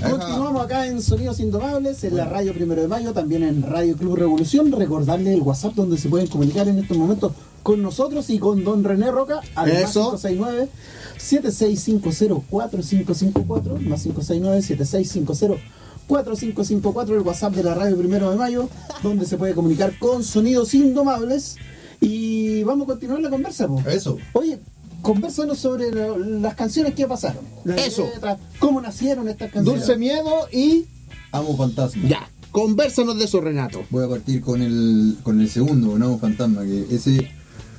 Continuamos acá en Sonidos Indomables, en la Radio 1 de Mayo, también en Radio Club Revolución. Recordarles el WhatsApp donde se pueden comunicar en estos momentos con nosotros y con don René Roca al más 569-7650-4554, más 569-7650-4554, el WhatsApp de la Radio 1 de Mayo, donde se puede comunicar con Sonidos Indomables. Y vamos a continuar la conversa, po. Eso. Oye, conversanos sobre las canciones que pasaron. Eso. Letras, cómo nacieron estas canciones. Dulce Miedo y... Amo Fantasma. Ya, conversanos de eso, Renato. Voy a partir con el segundo, con Amo Fantasma, que ese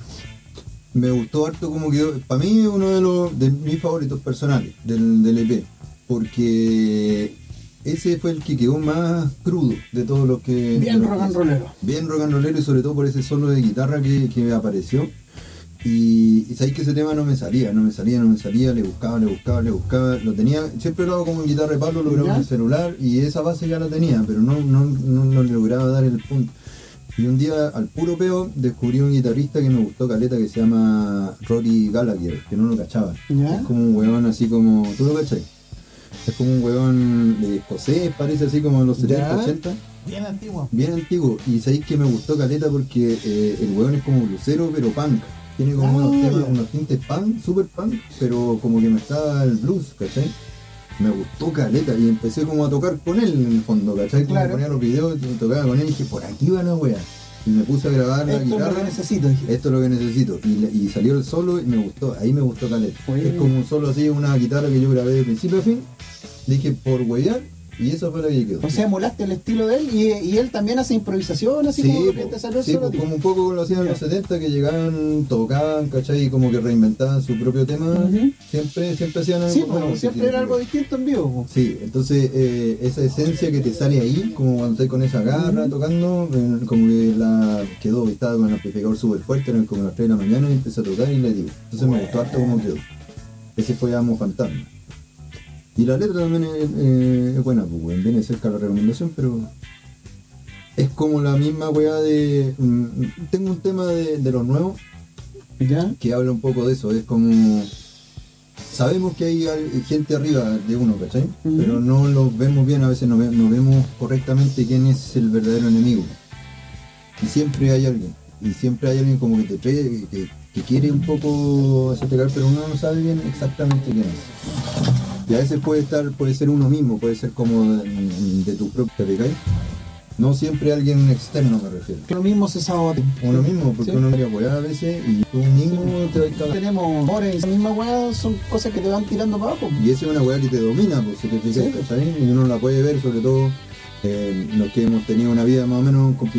me gustó harto, como que para mí es uno de mis favoritos personales del EP, porque ese fue el que quedó más crudo de todos los que... Bien rock and rollero. Bien rock and rollero, y sobre todo por ese solo de guitarra que me apareció. Y sabéis que ese tema no me salía, le buscaba, lo tenía, siempre lo hago como en guitarra de palo, lo grabo en el celular, y esa base ya la tenía, pero no lograba dar el punto. Y un día, al puro peo, descubrí un guitarrista que me gustó caleta, que se llama Rory Gallagher, que no lo cachaba. ¿Ya? Es como un huevón así como... ¿Tú lo cachai? Es como un huevón de escocés, parece, así como de los 70, 80. Bien antiguo. Bien antiguo. Y sabéis que me gustó caleta porque el huevón es como blusero, pero punk. Tiene como unos tintes punk, super punk, pero como que me estaba el blues, ¿cachai? Me gustó caleta y empecé como a tocar con él en el fondo, ¿cachai? Como Claro. ponía los videos y tocaba con él y dije, por aquí va la wea. Y me puse a grabar la Esto guitarra. es lo que necesito, dije. Esto es lo que necesito. Y salió el solo y me gustó, ahí me gustó caleta. Oye. Es como un solo así, una guitarra que yo grabé de principio a fin. Dije, por huear, y eso fue lo que quedó. O sea, emulaste el estilo de él y él también hace improvisación, así como de repente salió el sí, solo. como un poco lo hacían en los 70, que llegaban, tocaban, ¿cachai? Y como que reinventaban su propio tema. Ujú. Siempre hacían algo Sí, nuevo, pues, siempre era algo distinto en vivo. Po. Sí, entonces esa esencia que te sale ahí, como cuando estás con esa garra tocando, como que la quedó, estaba con el amplificador súper fuerte, eran como las 3 de la mañana y empecé a tocar y le digo. Entonces me gustó harto como quedó. Ese fue Amo Fantasma. Y la letra también es buena, pues, viene cerca la recomendación, pero es como la misma weá de... tengo un tema de los nuevos ¿Ya? que habla un poco de eso, es como... Sabemos que hay gente arriba de uno, ¿cachai? Pero no lo vemos bien, a veces no vemos correctamente quién es el verdadero enemigo. Y siempre hay alguien como que te cree, que quiere un poco hacerte caer, pero uno no sabe bien exactamente quién es. Y a veces puede ser uno mismo, puede ser como de tu propia pecado. No siempre alguien externo, me refiero. Lo mismo se sabe. Uno mismo, porque Sí. uno quería wear a veces y tú mismo te vas a cagar. Tenemos amores, esas mismas weas son cosas que te van tirando para abajo. Y esa es una weá que te domina, pues, si te fijas, Sí. ¿cachai? Y uno la puede ver, sobre todo los que hemos tenido una vida más o menos complicada.